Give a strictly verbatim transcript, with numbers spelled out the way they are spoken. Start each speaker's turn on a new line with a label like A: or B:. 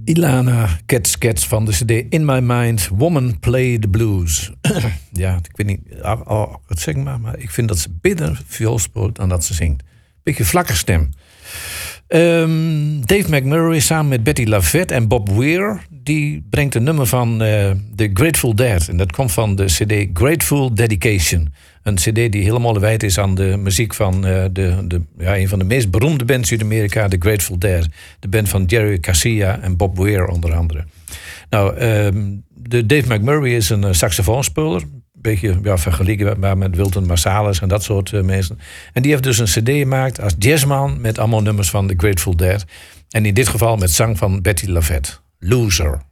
A: Ilana Cats Cats van de cd In My Mind, Woman Play the Blues. Ja, ik weet niet al, al het zeggen maar, maar ik vind dat ze beter viool speelt dan dat ze zingt. Beetje vlakke stem. Um, Dave McMurray samen met Betty LaVette en Bob Weir, die brengt een nummer van uh, The Grateful Dead. En dat komt van de cd Grateful Dedication. Een cd die helemaal wijd is aan de muziek van uh, de, de, ja, een van de meest beroemde bands uit Amerika, The Grateful Dead. De band van Jerry Garcia en Bob Weir onder andere. Nou, um, de Dave McMurray is een uh, saxofoonspeler. Een beetje ja, vergeleken met Wynton Marsalis en dat soort uh, mensen. En die heeft dus een cd gemaakt als jazzman met allemaal nummers van The Grateful Dead. En in dit geval met zang van Betty LaVette. Loser.